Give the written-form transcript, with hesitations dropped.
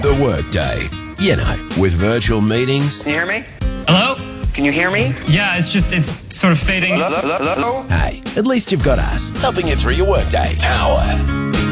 The workday. You know, with virtual meetings. Can you hear me? Hello? Can you hear me? Yeah, it's sort of fading. Hello? Hey, at least you've got us helping you through your workday. Power